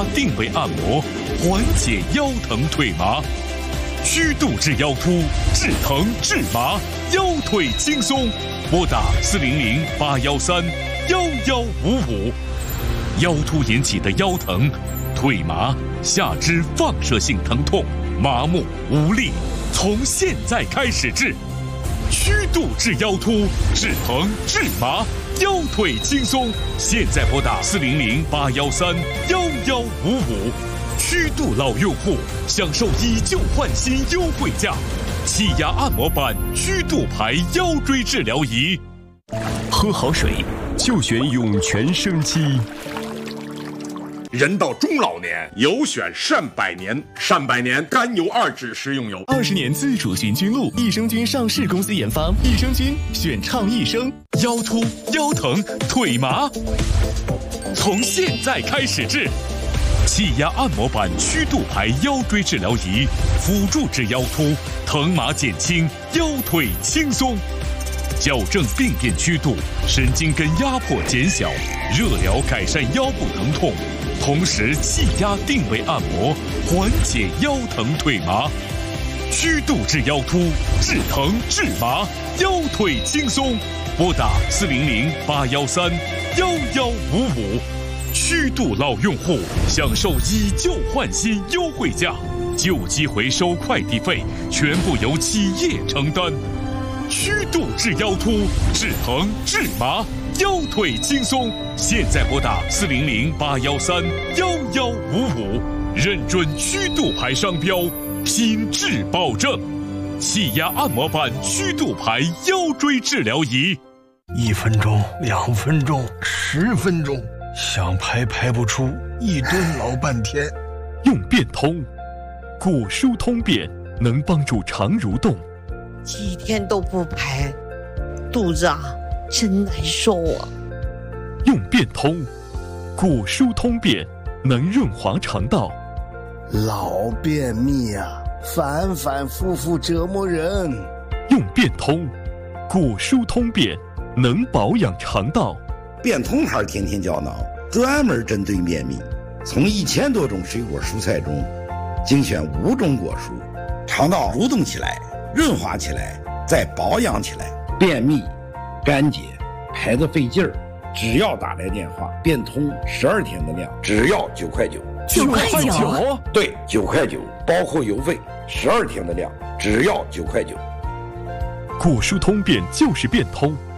压定位按摩，缓解腰疼腿麻。曲度治腰突，治疼治麻，腰腿轻松。拨打400-813-1155。腰突引起的腰疼、腿麻、下肢放射性疼痛、麻木无力，从现在开始治。曲度治腰突，治疼治麻，腰腿轻松。现在拨打400-813-1155。曲度老用户享受以旧换新优惠价，气压按摩板曲度牌腰椎治疗仪。 喝好水就选涌泉生机。 人到中老年，有选善百年。善百年甘油2酯食用油 ，20年自主寻菌露，益生菌上市公司研发，益生菌选畅益生。 腰突、腰疼、腿麻，从现在开始治。气压按摩板曲度牌腰椎治疗仪，辅助治腰突，疼麻减轻，腰腿轻松。矫正病变曲度，神经根压迫减小，热疗改善腰部疼痛，同时气压定位按摩，缓解腰疼腿麻。曲度治腰突，治疼治麻，腰腿轻松。拨打400-813-1155。曲度老用户享受以旧换新优惠价，旧机回收快递费全部由企业承担。曲度治腰突，治疼治麻，腰腿轻松。现在拨打400-813-1155，认准曲度牌商标，品质保证。气压按摩板曲度牌腰椎治疗仪 ，1分钟、2分钟、10分钟，想排不出，一蹲老半天。 用变通，骨疏通便能帮助肠蠕动。 几天都不排，肚子真难受啊。 用变通，骨疏通便能润滑肠道。 老便秘反反复复折磨人。 用变通，骨疏通便能保养肠道。 变通牌天天胶囊专门针对便秘，从1000多种水果蔬菜中精选5种果蔬，肠道蠕动起来，润滑起来，再保养起来。便秘、干结、排得费劲儿，只要打来电话，变通12天的量，只要9块9。 9块9？ 对，9块9，包括邮费，12天的量，只要9块9。 骨疏通便就是变通。